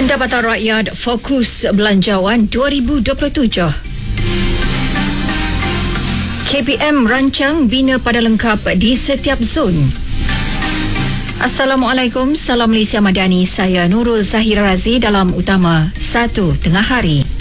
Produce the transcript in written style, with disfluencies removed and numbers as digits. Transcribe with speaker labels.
Speaker 1: Pendapatan Rakyat Fokus Belanjawan 2027. KPM rancang bina pada lengkap di setiap zon. Assalamualaikum, salam Malaysia Madani. Saya Nurul Zahira Razi dalam Utama 1 Tengah Hari.